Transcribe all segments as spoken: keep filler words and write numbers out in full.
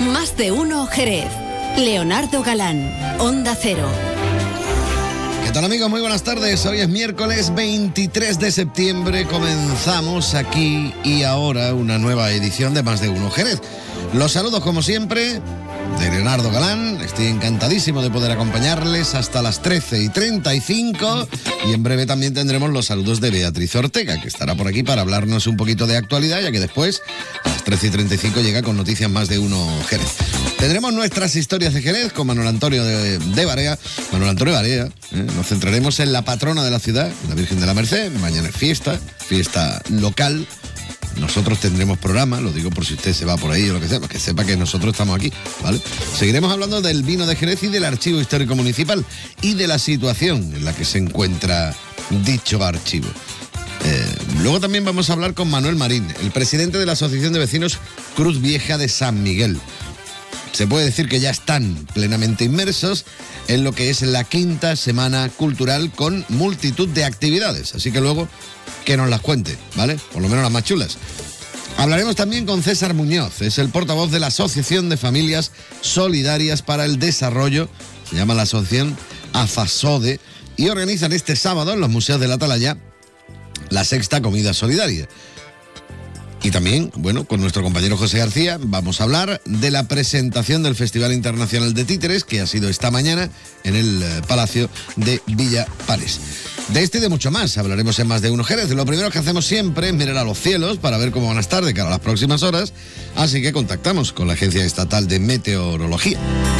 Más de uno Jerez. Leonardo Galán, Onda Cero. ¿Qué tal, amigos? Muy buenas tardes. Hoy es miércoles veintitrés de septiembre. Comenzamos aquí y ahora una nueva edición de Más de uno Jerez. Los saludos, como siempre, de Leonardo Galán. Estoy encantadísimo de poder acompañarles hasta las trece y treinta y cinco. Y en breve también tendremos los saludos de Beatriz Ortega, que estará por aquí para hablarnos un poquito de actualidad, ya que después, a las trece y treinta y cinco, llega con noticias Más de uno Jerez. Tendremos nuestras historias de Jerez con Manuel Antonio de, de Barea. Manuel Antonio Barea. ¿eh? Nos centraremos en la patrona de la ciudad, la Virgen de la Merced. Mañana es fiesta, fiesta local. Nosotros tendremos programa, lo digo por si usted se va por ahí o lo que sea, que sepa que nosotros estamos aquí, ¿vale? Seguiremos hablando del vino de Jerez y del Archivo Histórico Municipal y de la situación en la que se encuentra dicho archivo. Eh, luego también vamos a hablar con Manuel Marín, el presidente de la Asociación de Vecinos Cruz Vieja de San Miguel. Se puede decir que ya están plenamente inmersos en lo que es la quinta semana cultural con multitud de actividades. Así que luego que nos las cuente, ¿vale? Por lo menos las más chulas. Hablaremos también con César Muñoz, es el portavoz de la Asociación de Familias Solidarias para el Desarrollo, se llama la asociación AFASODE, y organizan este sábado en los museos de la Atalaya la sexta comida solidaria. Y también, bueno, con nuestro compañero José García vamos a hablar de la presentación del Festival Internacional de Títeres, que ha sido esta mañana en el eh, Palacio de Villa Pares. De este y de mucho más hablaremos en Más de uno Jerez. Lo primero que hacemos siempre es mirar a los cielos para ver cómo van a estar de cara a las próximas horas, así que contactamos con la Agencia Estatal de Meteorología.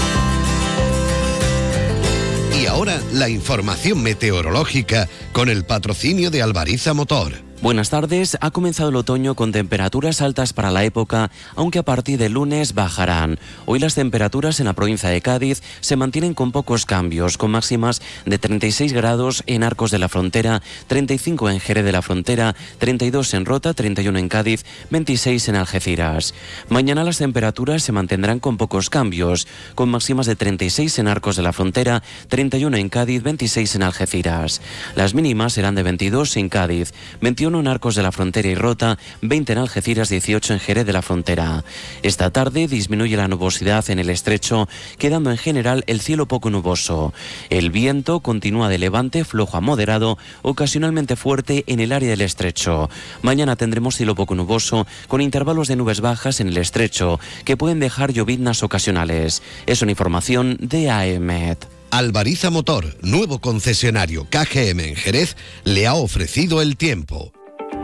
Y ahora la información meteorológica con el patrocinio de Albariza Motor. Buenas tardes. Ha comenzado el otoño con temperaturas altas para la época, aunque a partir del lunes bajarán. Hoy las temperaturas en la provincia de Cádiz se mantienen con pocos cambios, con máximas de treinta y seis grados en Arcos de la Frontera, treinta y cinco en Jerez de la Frontera, treinta y dos en Rota, treinta y uno en Cádiz, veintiséis en Algeciras. Mañana las temperaturas se mantendrán con pocos cambios, con máximas de treinta y seis en Arcos de la Frontera, treinta y uno en Cádiz, veintiséis en Algeciras. Las mínimas serán de veintidós en Cádiz, veintiuno en Arcos de la Frontera y Rota, veinte en Algeciras, dieciocho en Jerez de la Frontera. Esta tarde disminuye la nubosidad en el estrecho, quedando en general el cielo poco nuboso. El viento continúa de levante flojo a moderado, ocasionalmente fuerte en el área del estrecho. Mañana tendremos cielo poco nuboso, con intervalos de nubes bajas en el estrecho, que pueden dejar lloviznas ocasionales. Es una información de A E M E T. Albariza Motor, nuevo concesionario K G M en Jerez, le ha ofrecido el tiempo.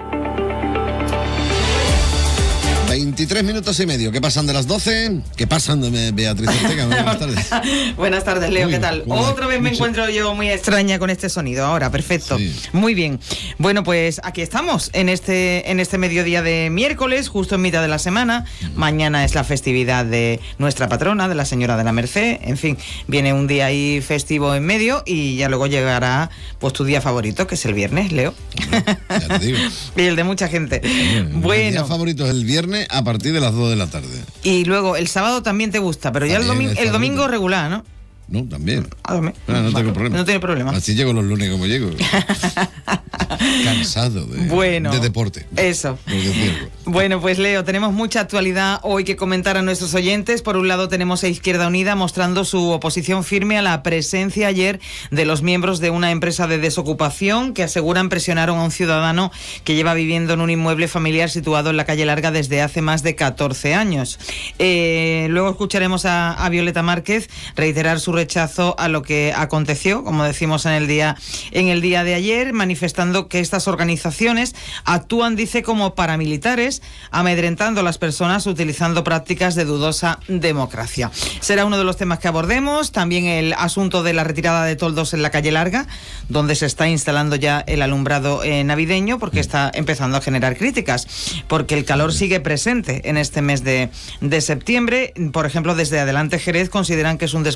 veintitrés minutos y medio. ¿Qué pasan de las doce? ¿Qué pasan de Beatriz Ortega? Buenas tardes. Buenas tardes, Leo. Muy ¿Qué tal? Otra vez me mucho... encuentro yo muy extraña con este sonido. Ahora, perfecto. Sí. Muy bien. Bueno, pues aquí estamos en este, en este mediodía de miércoles, justo en mitad de la semana. Uh-huh. Mañana es la festividad de nuestra patrona, de la Señora de la Merced. En fin, viene un día ahí festivo en medio y ya luego llegará pues tu día favorito, que es el viernes, Leo. Bueno, ya te digo. Y el de mucha gente. Bueno, bueno. Mi día favorito es el viernes a partir de las dos de la tarde. Y luego el sábado también te gusta, pero también ya el, domi- el domingo regular, ¿no? No, también. Ah, no, no tengo problema. No tiene problema. Así llego los lunes como llego. Cansado de, bueno, de deporte. Eso. Bueno, pues Leo, tenemos mucha actualidad hoy que comentar a nuestros oyentes. Por un lado tenemos a Izquierda Unida mostrando su oposición firme a la presencia ayer de los miembros de una empresa de desocupación que aseguran presionaron a un ciudadano que lleva viviendo en un inmueble familiar situado en la calle Larga desde hace más de catorce años. Eh, luego escucharemos a, a Violeta Márquez reiterar su rechazo a lo que aconteció, como decimos en el día en el día de ayer, manifestando que estas organizaciones actúan, dice, como paramilitares, amedrentando a las personas utilizando prácticas de dudosa democracia. Será uno de los temas que abordemos, también el asunto de la retirada de toldos en la calle Larga, donde se está instalando ya el alumbrado eh, navideño, porque está empezando a generar críticas, porque el calor sigue presente en este mes de, de septiembre. Por ejemplo, desde Adelante Jerez consideran que es un despropósito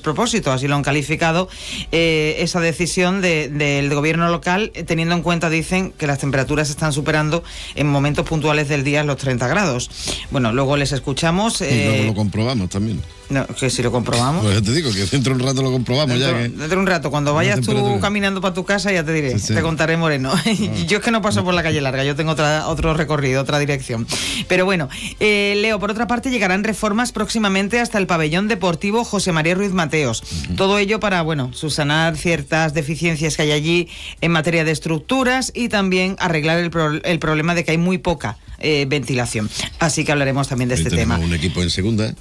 injusto, así lo han calificado, eh, esa decisión de, del gobierno local, teniendo en cuenta, dicen, que las temperaturas están superando en momentos puntuales del día los treinta grados. Bueno, luego les escuchamos. Eh, y luego lo comprobamos también. No, que si lo comprobamos. Pues te digo que dentro de un rato lo comprobamos dentro, ya. Que dentro de un rato, cuando vayas tú caminando para tu casa, ya te diré, sí, sí. Te contaré, Moreno. No. Yo es que no paso por la calle larga, yo tengo otra, otro recorrido, otra dirección. Pero bueno, eh, Leo, por otra parte, llegarán reformas próximamente hasta el pabellón deportivo José María Ruiz Mateos. Uh-huh. Todo ello para, bueno, subsanar ciertas deficiencias que hay allí en materia de estructuras y también arreglar el, pro, el problema de que hay muy poca Eh, ventilación. Así que hablaremos también de Hoy este tema. Un equipo en segunda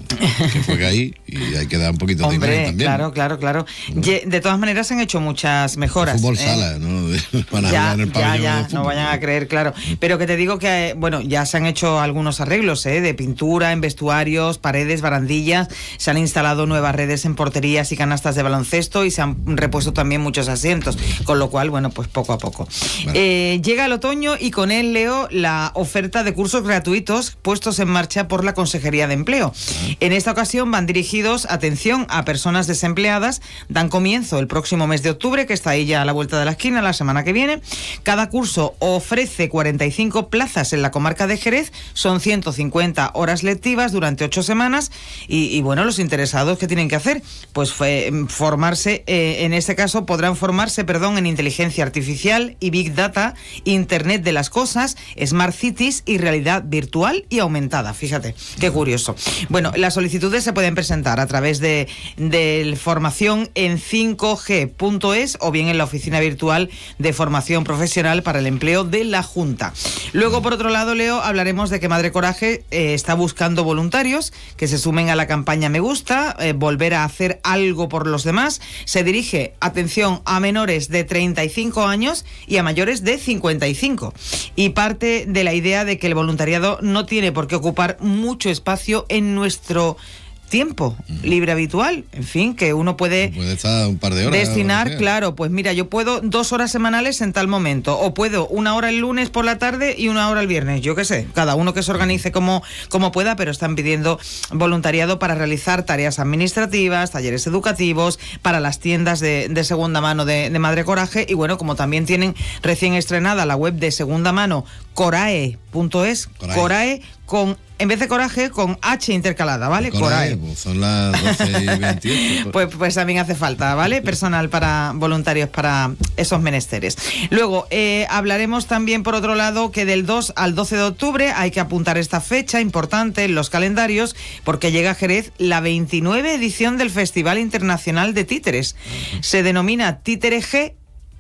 que juega ahí y hay que dar un poquito Hombre, de imagen también. Claro, claro, claro. Mm. De todas maneras se han hecho muchas mejoras. El fútbol ¿eh? sala, ¿no? Van a ya, en el ya, ya, de no vayan a creer, claro. Pero que te digo que, bueno, ya se han hecho algunos arreglos, ¿eh? De pintura en vestuarios, paredes, barandillas. Se han instalado nuevas redes en porterías y canastas de baloncesto y se han repuesto también muchos asientos. Con lo cual, bueno, pues poco a poco. Vale. Eh, llega el otoño y con él, Leo, la oferta de cursos gratuitos puestos en marcha por la Consejería de Empleo. En esta ocasión van dirigidos, atención, a personas desempleadas. Dan comienzo el próximo mes de octubre, que está ahí ya a la vuelta de la esquina, la semana que viene. Cada curso ofrece cuarenta y cinco plazas en la comarca de Jerez. Son ciento cincuenta horas lectivas durante ocho semanas. Y, y bueno, los interesados, ¿qué tienen que hacer? Pues fue, formarse, eh, en este caso podrán formarse, perdón, en inteligencia artificial y Big Data, Internet de las Cosas, Smart Cities y realidad virtual y aumentada. Fíjate, qué curioso. Bueno, las solicitudes se pueden presentar a través de, de formación en cinco G punto es o bien en la oficina virtual de formación profesional para el empleo de la Junta. Luego, por otro lado, Leo, hablaremos de que Madre Coraje eh, está buscando voluntarios que se sumen a la campaña Me Gusta, eh, volver a hacer algo por los demás. Se dirige, atención, a menores de treinta y cinco años y a mayores de cincuenta y cinco. Y parte de la idea de que el voluntariado no tiene por qué ocupar mucho espacio en nuestro tiempo libre habitual, en fin, que uno puede, puede estar un par de horas destinar, claro, pues mira, yo puedo dos horas semanales en tal momento, o puedo una hora el lunes por la tarde y una hora el viernes, yo qué sé, cada uno que se organice como, como pueda, pero están pidiendo voluntariado para realizar tareas administrativas, talleres educativos, para las tiendas de, de segunda mano de, de Madre Coraje, y bueno, como también tienen recién estrenada la web de segunda mano corae punto es, Corae, Corae con en vez de coraje, con H intercalada, ¿vale? Corae, pues son las doce y veintiocho. Pues, pues también hace falta, ¿vale? Personal para voluntarios para esos menesteres. Luego, eh, hablaremos también, por otro lado, que del dos al doce de octubre hay que apuntar esta fecha importante en los calendarios, porque llega a Jerez la veintinueve edición del Festival Internacional de Títeres. Uh-huh. Se denomina Títere G,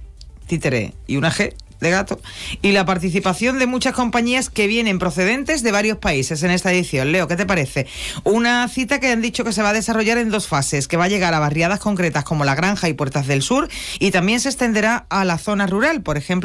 títere y una G, de gato, y la participación de muchas compañías que vienen procedentes de varios países en esta edición. Leo, ¿qué te parece? Una cita que han dicho que se va a desarrollar en dos fases, que va a llegar a barriadas concretas como La Granja y Puertas del Sur, y también se extenderá a la zona rural, por ejemplo,